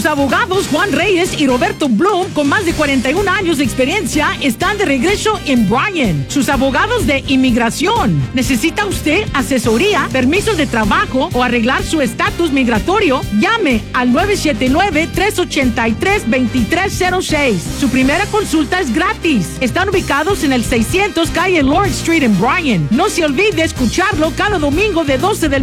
abogados Juan Reyes y Roberto Bloom, con más de 41 años de experiencia, están de regreso en Bryan. Sus abogados de inmigración. ¿Necesita usted asesoría, permisos de trabajo o arreglar su estatus migratorio? Llame al 979-383-2306. Su primera consulta es gratis. Están ubicados en el 600 calle Lawrence Street en Bryan. No se olvide escucharlo cada domingo de 12 del